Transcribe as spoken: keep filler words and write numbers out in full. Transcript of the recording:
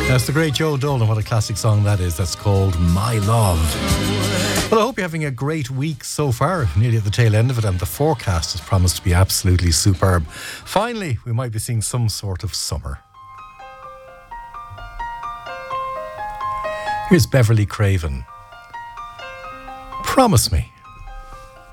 That's the great Joe Dolan. What a classic song that is. That's called My Love. Well, I hope you're having a great week so far. Nearly at the tail end of it, and the forecast has promised to be absolutely superb. Finally, we might be seeing some sort of summer. Here's Beverly Craven. Promise Me.